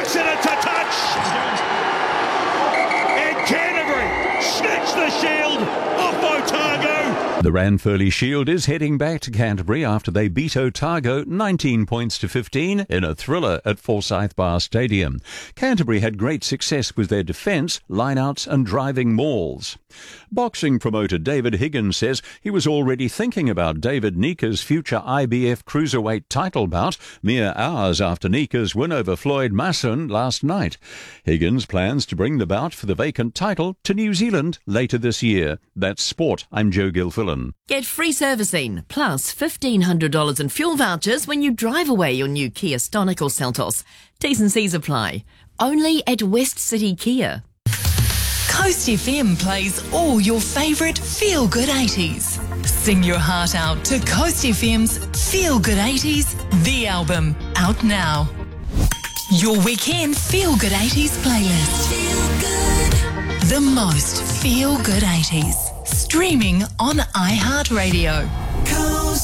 Takes it into touch. And Canterbury snatch the shield off Otago. The Ranfurly Shield is heading back to Canterbury after they beat Otago 19 points to 15 in a thriller at Forsyth Bar Stadium. Canterbury had great success with their defence, lineouts and driving mauls. Boxing promoter David Higgins says he was already thinking about David Nika's future IBF Cruiserweight title bout mere hours after Nika's win over Floyd Masson last night. Higgins plans to bring the bout for the vacant title to New Zealand later this year. That's Sport. I'm Joe Gilfillan. Get free servicing plus $1,500 in fuel vouchers when you drive away your new Kia Stonic or Seltos. T's and C's apply. Only at West City Kia. Coast FM plays all your favourite feel-good 80s. Sing your heart out to Coast FM's Feel Good 80s, the album, out now. Your weekend Feel Good 80s playlist. Feel good. The most Feel Good 80s. Streaming on iHeartRadio.